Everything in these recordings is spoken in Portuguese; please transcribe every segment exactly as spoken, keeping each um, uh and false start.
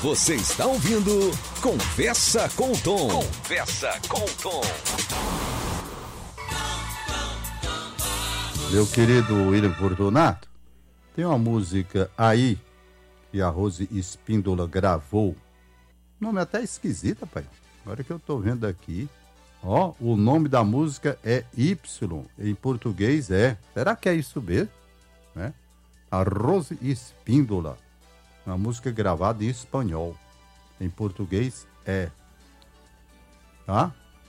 Você está ouvindo Conversa com o Tom. Conversa com o Tom. Meu querido William Fortunato, tem uma música aí que a Rose Espíndola gravou. O nome é até esquisito, pai. Agora que eu tô vendo aqui. Ó, o nome da música é Y. Em português é. Será que é isso mesmo? Né? A Rose Espíndola. Uma música gravada em espanhol. Em português é. Tá?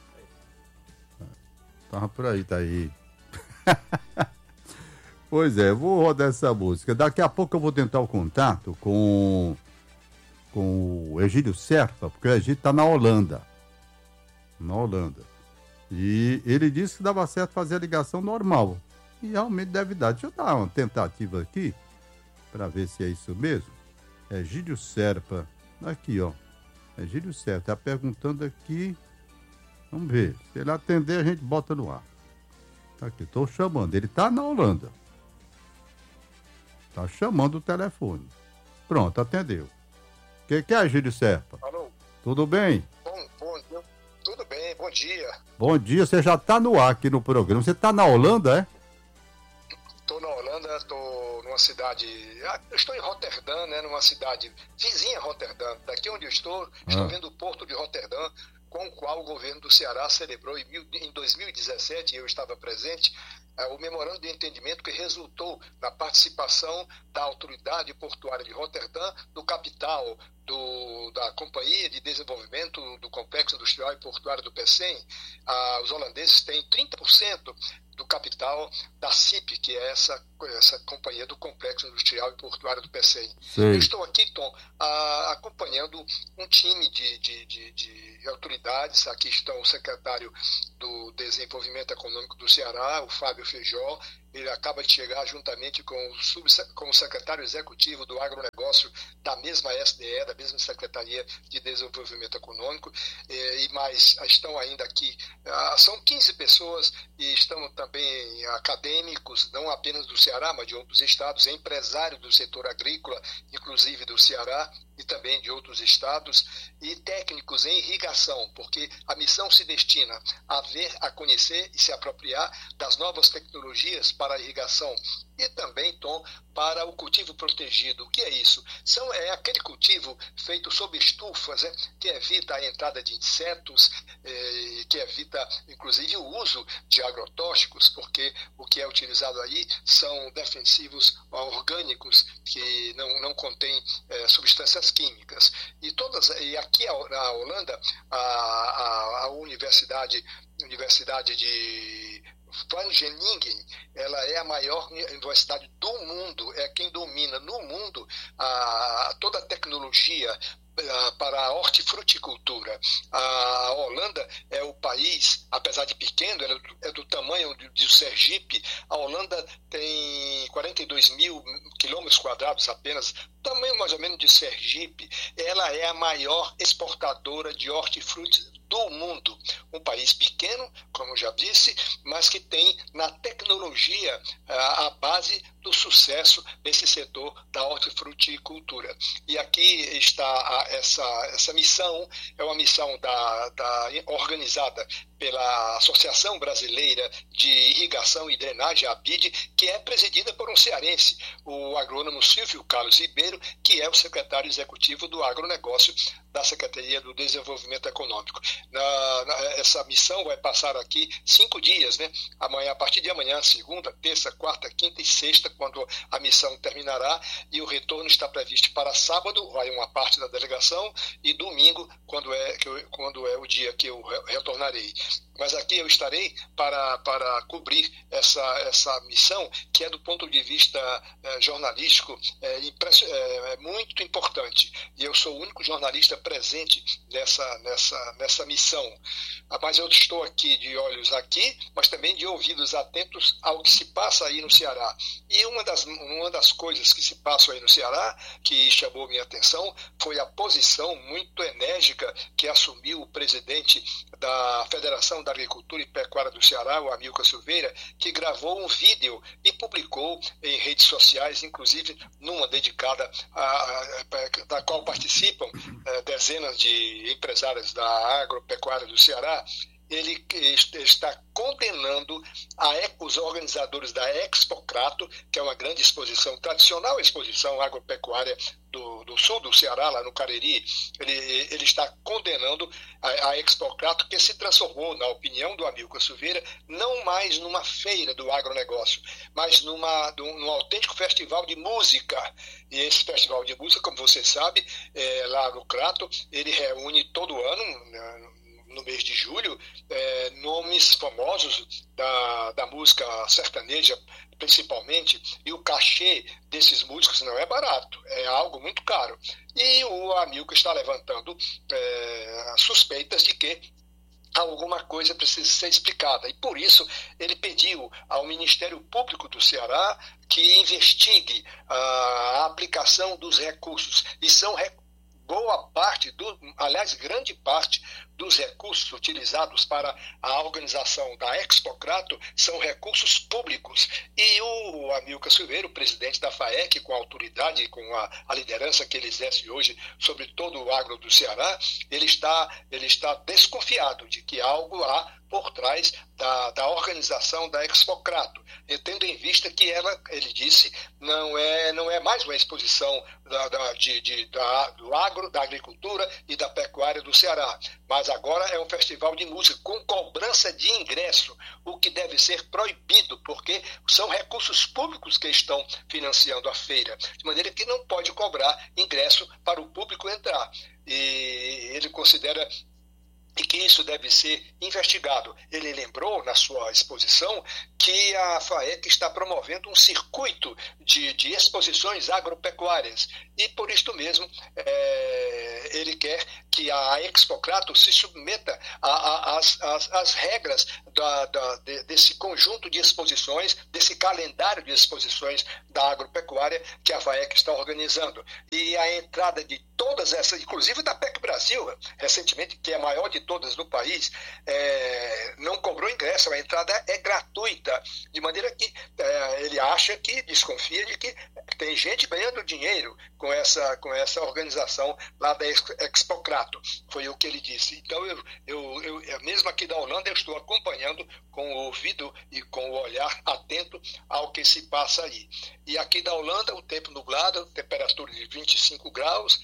Tava por aí, tá aí. Pois é, vou rodar essa música. Daqui a pouco eu vou tentar o contato com, com o Egílio Serpa, porque o Egílio tá na Holanda. Na Holanda. E ele disse que dava certo fazer a ligação normal. E realmente deve dar. Deixa eu dar uma tentativa aqui, para ver se é isso mesmo. Egílio Serpa. Aqui, ó. Egílio Serpa. Tá perguntando aqui. Vamos ver. Se ele atender, a gente bota no ar. Aqui, tô chamando. Ele tá na Holanda. Tá chamando o telefone. Pronto, atendeu. O que, que é, Egílio Serpa? Alô? Tudo bem? Bom, bom, tudo bem, bom dia. Bom dia, você já tá no ar aqui no programa. Você tá na Holanda, é? Tô na Holanda, tô numa cidade... Eu estou em Roterdã, né? Numa cidade vizinha a Roterdã. Daqui onde eu estou, ah. estou vendo o porto de Roterdã, com o qual o governo do Ceará celebrou em, mil, em dois mil e dezessete, e eu estava presente, uh, o memorando de entendimento que resultou na participação da autoridade portuária de Roterdã, do capital do, da Companhia de Desenvolvimento do Complexo Industrial e Portuário do Pecém. Uh, os holandeses têm trinta por cento do capital da C I P, que é essa, essa companhia do Complexo Industrial e Portuário do Pecém. Eu estou aqui, Tom, uh, acompanhando um time de, de, de, de autoridades. Aqui estão o secretário do Desenvolvimento Econômico do Ceará, o Fábio Feijó. Ele acaba de chegar juntamente com o, sub, com o secretário executivo do agronegócio da mesma S D E, da mesma Secretaria de Desenvolvimento Econômico, e, e mais estão ainda aqui, ah, são quinze pessoas, e estão também acadêmicos, não apenas do Ceará, mas de outros estados, empresários do setor agrícola, inclusive do Ceará, e também de outros estados, e técnicos em irrigação, porque a missão se destina a ver, a conhecer e se apropriar das novas tecnologias para a irrigação e também, Tom, para o cultivo protegido. O que é isso? São, é aquele cultivo feito sob estufas, é, que evita a entrada de insetos, é, que evita, inclusive, o uso de agrotóxicos, porque o que é utilizado aí são defensivos orgânicos que não, não contêm é, substâncias químicas. E, todas, e aqui na Holanda, a, a, a universidade, universidade de Wageningen, ela é a maior universidade do mundo, é quem domina no mundo a, toda a tecnologia a, para a hortifruticultura. A Holanda é o país, apesar de pequeno, ela é do tamanho de, de Sergipe. A Holanda tem quarenta e dois mil quilômetros quadrados apenas, tamanho mais ou menos de Sergipe. Ela é a maior exportadora de hortifrutis do mundo. Um país pequeno, como já disse, mas que tem na tecnologia a, a base do sucesso desse setor da hortifruticultura. E aqui está a, essa, essa missão, é uma missão da, da, organizada pela Associação Brasileira de Irrigação e Drenagem, a B I D, que é presidida por um cearense, o agrônomo Silvio Carlos Ribeiro, que é o secretário executivo do agronegócio da Secretaria do Desenvolvimento Econômico. Na, na, essa missão vai passar aqui cinco dias, né? Amanhã, a partir de amanhã, segunda, terça, quarta, quinta e sexta, quando a missão terminará, e o retorno está previsto para sábado, vai uma parte da delegação, e domingo, quando é, que eu, quando é o dia que eu retornarei. Mas aqui eu estarei para, para cobrir essa, essa missão, que é do ponto de vista é, jornalístico é, é, é muito importante. E eu sou o único jornalista presente nessa, nessa, nessa missão. Mas eu estou aqui de olhos aqui, mas também de ouvidos atentos ao que se passa aí no Ceará. E E uma das, uma das coisas que se passam aí no Ceará, que chamou minha atenção, foi a posição muito enérgica que assumiu o presidente da Federação da Agricultura e Pecuária do Ceará, o Amilcar Silveira, que gravou um vídeo e publicou em redes sociais, inclusive numa dedicada, a, a, da qual participam a, dezenas de empresários da agropecuária do Ceará. Ele está condenando a, os organizadores da Expocrato, que é uma grande exposição, tradicional exposição agropecuária do, do sul do Ceará, lá no Cariri. Ele, ele está condenando a, a Expocrato, que se transformou, na opinião do Amilcar Silveira, não mais numa feira do agronegócio, mas numa, num autêntico festival de música. E esse festival de música, como você sabe, é, lá no Crato, ele reúne todo ano, né, no mês de julho, é, nomes famosos da, da música sertaneja, principalmente, e o cachê desses músicos não é barato, é algo muito caro. E o Amilcar está levantando é, suspeitas de que alguma coisa precisa ser explicada. E, por isso, ele pediu ao Ministério Público do Ceará que investigue a aplicação dos recursos. E são recursos. Boa parte, do, aliás, grande parte dos recursos utilizados para a organização da Expocrato são recursos públicos. E o Amilcar Silveira, o presidente da FAEC, com a autoridade, com a, a liderança que ele exerce hoje sobre todo o agro do Ceará, ele está, ele está desconfiado de que algo há por trás da, da organização da Expocrato, tendo em vista que ela, ele disse, não é, não é mais uma exposição da, da, de, de, da, do agro, da agricultura e da pecuária do Ceará, mas agora é um festival de música com cobrança de ingresso, o que deve ser proibido, porque são recursos públicos que estão financiando a feira, de maneira que não pode cobrar ingresso para o público entrar. E ele considera e que isso deve ser investigado. Ele lembrou, na sua exposição, que a FAEC está promovendo um circuito de, de exposições agropecuárias. E, por isto mesmo, é, ele quer que a Expocrato se submeta às regras da, da, de, desse conjunto de exposições, desse calendário de exposições da agropecuária que a FAEC está organizando. E a entrada de todas essas, inclusive da P E C Brasil, recentemente, que é a maior de todas do país, é, não cobrou ingresso, a entrada é gratuita, de maneira que é, ele acha que, desconfia de que tem gente ganhando dinheiro com essa, com essa organização lá da Expocrato, foi o que ele disse. Então, eu, eu, eu, mesmo aqui da Holanda, eu estou acompanhando com o ouvido e com o olhar atento ao que se passa aí. E aqui da Holanda, o tempo nublado, temperatura de vinte e cinco graus,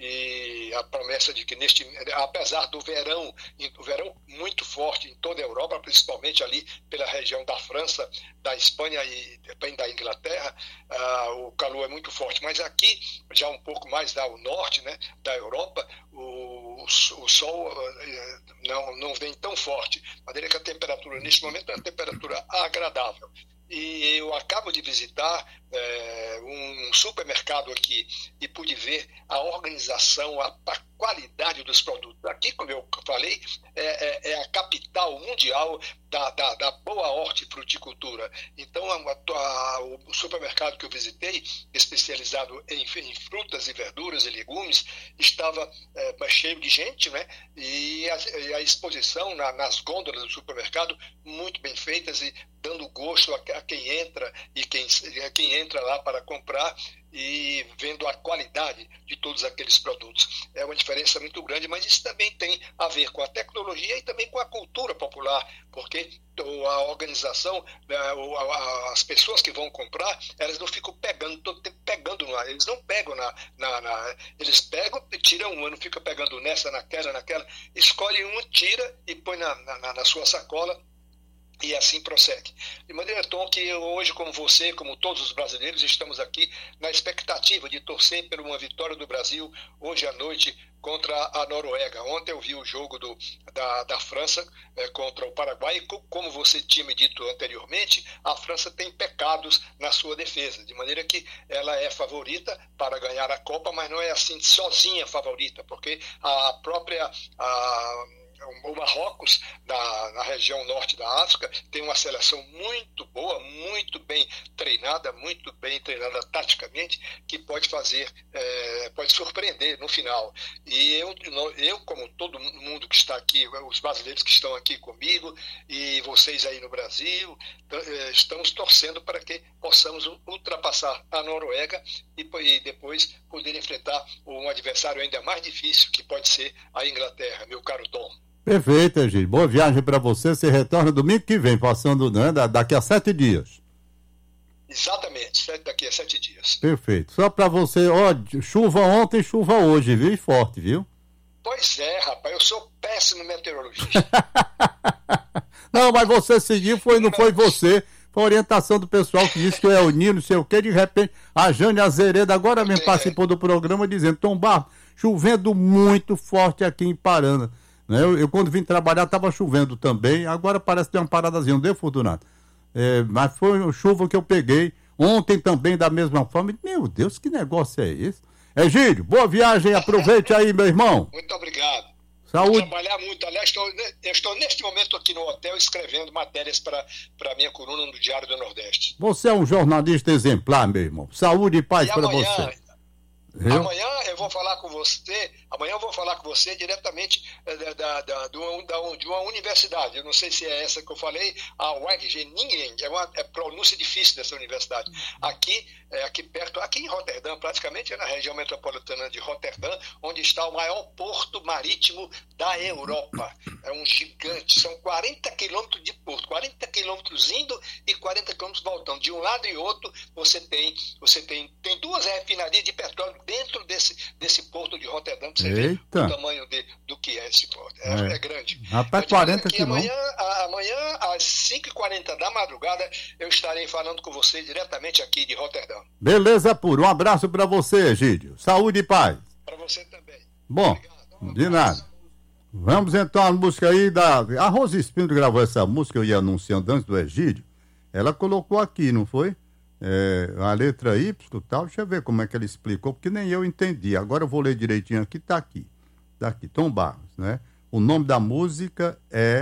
e a promessa de que, neste, apesar do verão, do verão muito forte em toda a Europa, principalmente ali pela região da França, da Espanha e também da Inglaterra, uh, o calor é muito forte. Mas aqui, já um pouco mais ao norte, né, da Europa, o, o sol uh, não, não vem tão forte. De maneira que a temperatura, neste momento, é uma temperatura agradável. E eu acabo de visitar é, um supermercado aqui e pude ver a organização, a, a qualidade dos produtos. Aqui, como eu falei, é, é, é a capital mundial da, da, da boa hortifruticultura. Então, a, a, o supermercado que eu visitei, especializado em, em frutas e verduras e legumes, estava é, cheio de gente, né? E a, e a exposição na, nas gôndolas do supermercado muito bem feitas e dando gosto a, a quem entra e quem, a quem entra lá para comprar e vendo a qualidade de todos aqueles produtos. É uma diferença muito grande, mas isso também tem a ver com a tecnologia e também com a cultura popular, porque a organização, as pessoas que vão comprar, elas não ficam pegando, todo tempo pegando lá, eles não pegam na, na, na eles pegam e tiram uma, não fica pegando nessa, naquela, naquela, escolhe uma, tira e põe na, na, na sua sacola, e assim prossegue. De maneira, Tom, que hoje, como você, como todos os brasileiros, estamos aqui na expectativa de torcer por uma vitória do Brasil hoje à noite contra a Noruega. Ontem eu vi o jogo do, da, da França é, contra o Paraguai e, como você tinha me dito anteriormente, a França tem pecados na sua defesa, de maneira que ela é favorita para ganhar a Copa, mas não é assim sozinha favorita, porque a própria... A, o Marrocos, na, na região norte da África, tem uma seleção muito boa, muito bem treinada, muito bem treinada taticamente, que pode fazer, é, pode surpreender no final. E eu, eu, como todo mundo que está aqui, os brasileiros que estão aqui comigo, e vocês aí no Brasil, estamos torcendo para que possamos ultrapassar a Noruega e, e depois poder enfrentar um adversário ainda mais difícil, que pode ser a Inglaterra, meu caro Tom. Perfeito, Egídio. Boa viagem para você. Você retorna domingo que vem, passando, né, daqui a sete dias. Exatamente, daqui a sete dias. Perfeito. Só para você, ó, chuva ontem, chuva hoje, viu? E forte, viu? Pois é, rapaz, eu sou péssimo meteorologista. Não, mas você seguiu, foi, não foi você. Foi a orientação do pessoal que disse que eu é o Nino, não sei o quê. De repente, a Jane Azereda agora mesmo participou do programa dizendo: Tom Barros, chovendo muito forte aqui em Parana. Né? Eu, eu, quando vim trabalhar, estava chovendo também. Agora parece que tem uma paradazinha, não deu, Fortunato? É, mas foi a chuva que eu peguei. Ontem também, da mesma forma. Meu Deus, que negócio é esse? Egídio, boa viagem, aproveite aí, meu irmão. Muito obrigado. Saúde. Vou trabalhar muito. Aliás, estou, eu estou neste momento aqui no hotel escrevendo matérias para a minha coluna no Diário do Nordeste. Você é um jornalista exemplar, meu irmão. Saúde e paz para você. Eu? Amanhã eu vou falar com você, amanhã eu vou falar com você diretamente da, da, da, de, uma, da, de uma universidade. Eu não sei se é essa que eu falei, a Wageningen, é uma é pronúncia difícil dessa universidade. Aqui, é, aqui perto, aqui em Roterdã, praticamente é na região metropolitana de Roterdã, onde está o maior porto marítimo da Europa. É um gigante, são quarenta quilômetros de porto, quarenta quilômetros indo e quarenta quilômetros voltando. De um lado e outro, você tem, você tem, tem duas refinarias de petróleo dentro desse, desse porto de Roterdã, para você Eita. ver o tamanho de, do que é esse porto. É, é. é grande. Rapaz, quarenta quilômetros. Amanhã, amanhã, às cinco e quarenta da madrugada, eu estarei falando com você diretamente aqui de Roterdã. Beleza pura. Um abraço para você, Egídio. Saúde e paz. Para você também. Bom, um de nada. Vamos então a música aí da... A Rose Espíndola gravou essa música, eu ia anunciando antes do Egídio. Ela colocou aqui, não foi? É, a letra Y e tal, deixa eu ver como é que ele explicou, porque nem eu entendi. Agora eu vou ler direitinho aqui, tá aqui. Tá aqui, Tom Barros, né? O nome da música é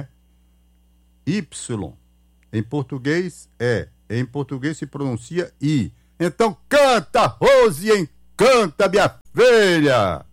Y. Em português é. Em português se pronuncia I. Então canta, Rose, encanta, minha filha!